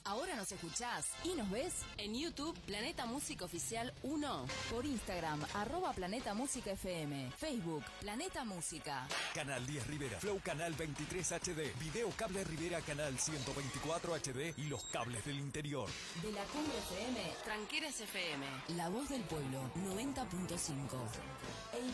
Ahora nos escuchás y nos ves en YouTube Planeta Música Oficial 1, por Instagram @Planeta Música FM, Facebook Planeta Música. Canal 10 Rivera, Flow Canal 23 HD, Video Cable Rivera Canal 124 HD y los cables del interior. De la Cumbre FM, Tranqueras FM, La Voz del Pueblo 90.5. El